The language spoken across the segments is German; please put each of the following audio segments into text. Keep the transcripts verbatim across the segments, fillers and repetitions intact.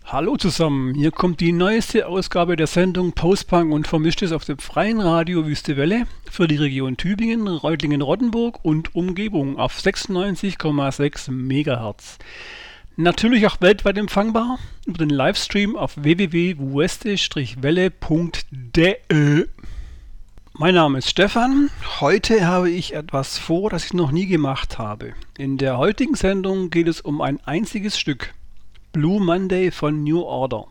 Hallo zusammen, hier kommt die neueste Ausgabe der Sendung Postpunk und Vermischtes auf dem freien Radio Wüste Welle für die Region Tübingen, Reutlingen-Roddenburg und Umgebung auf sechsundneunzig Komma sechs Megahertz. Natürlich auch weltweit empfangbar über den Livestream auf w w w punkt weste welle punkt de. Mein Name ist Stefan. Heute habe ich etwas vor, das ich noch nie gemacht habe. In der heutigen Sendung geht es um ein einziges Stück. Blue Monday von New Order.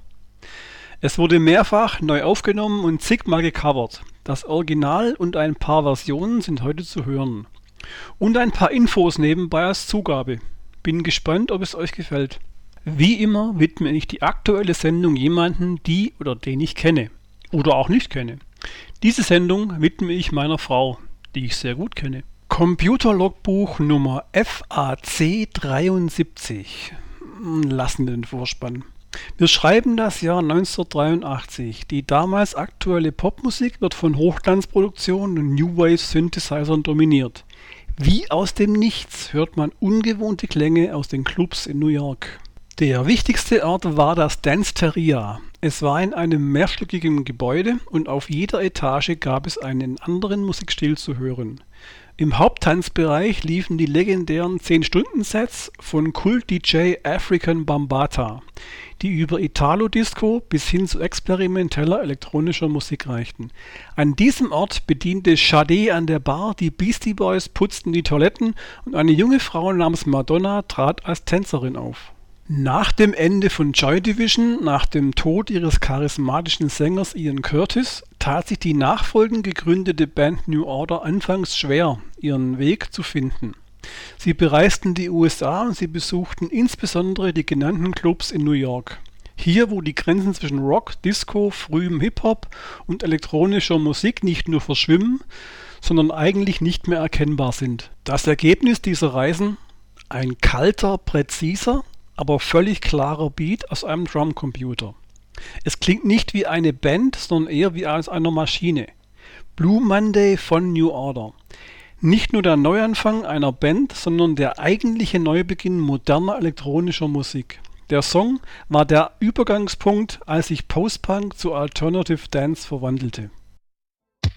Es wurde mehrfach neu aufgenommen und zigmal gecovert. Das Original und ein paar Versionen sind heute zu hören. Und ein paar Infos nebenbei als Zugabe. Bin gespannt, ob es euch gefällt. Wie immer widme ich die aktuelle Sendung jemanden, die oder den ich kenne. Oder auch nicht kenne. Diese Sendung widme ich meiner Frau, die ich sehr gut kenne. Computerlogbuch Nummer F A C dreiundsiebzig. Lassen wir den Vorspann. Wir schreiben das Jahr neunzehnhundertdreiundachtzig. Die damals aktuelle Popmusik wird von Hochglanzproduktionen und New Wave Synthesizern dominiert. Wie aus dem Nichts hört man ungewohnte Klänge aus den Clubs in New York. Der wichtigste Ort war das Danceteria. Es war in einem mehrstöckigen Gebäude und auf jeder Etage gab es einen anderen Musikstil zu hören. Im Haupttanzbereich liefen die legendären zehn-Stunden-Sets von Kult-D J African Bambaataa, die über Italo-Disco bis hin zu experimenteller elektronischer Musik reichten. An diesem Ort bediente Sade an der Bar, die Beastie Boys putzten die Toiletten und eine junge Frau namens Madonna trat als Tänzerin auf. Nach dem Ende von Joy Division, nach dem Tod ihres charismatischen Sängers Ian Curtis, tat sich die nachfolgend gegründete Band New Order anfangs schwer, ihren Weg zu finden. Sie bereisten die U S A und sie besuchten insbesondere die genannten Clubs in New York. Hier, wo die Grenzen zwischen Rock, Disco, frühem Hip-Hop und elektronischer Musik nicht nur verschwimmen, sondern eigentlich nicht mehr erkennbar sind. Das Ergebnis dieser Reisen? Ein kalter, präziser, aber völlig klarer Beat aus einem Drumcomputer. Es klingt nicht wie eine Band, sondern eher wie aus einer Maschine. Blue Monday von New Order. Nicht nur der Neuanfang einer Band, sondern der eigentliche Neubeginn moderner elektronischer Musik. Der Song war der Übergangspunkt, als sich Post-Punk zu Alternative Dance verwandelte.